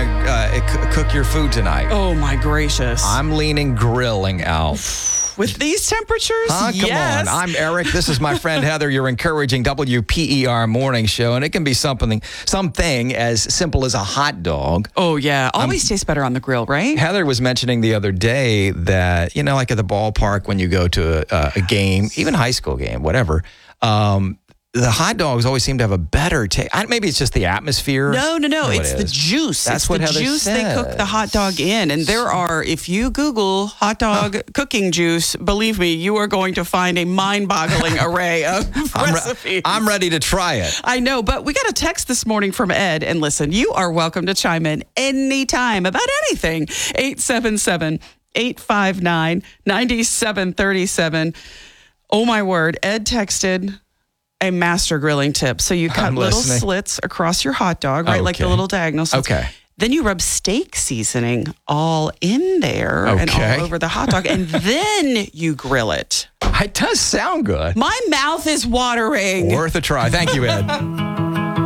to cook your food tonight? Oh, my gracious. I'm leaning grilling out. With these temperatures? Come yes. on. I'm Eric. This is my friend Heather, your encouraging WPER morning show. And it can be something as simple as a hot dog. Oh, yeah. Always tastes better on the grill, right? Heather was mentioning the other day that, like at the ballpark when you go to a game, even high school game, whatever, the hot dogs always seem to have a better taste. Maybe it's just the atmosphere. No. It's the juice. That's what Heather juice says. they cook the hot dog in. And there are, if you Google hot dog cooking juice, believe me, you are going to find a mind-boggling array of recipes. I'm ready to try it. I know, but we got a text this morning from Ed. And listen, you are welcome to chime in anytime about anything. 877-859-9737. Oh, my word. Ed texted a master grilling tip. So you cut little slits across your hot dog, right? Okay. Like the little diagonal slits. Okay. Then you rub steak seasoning all in there and all over the hot dog. And then you grill it. It does sound good. My mouth is watering. Worth a try. Thank you, Ed.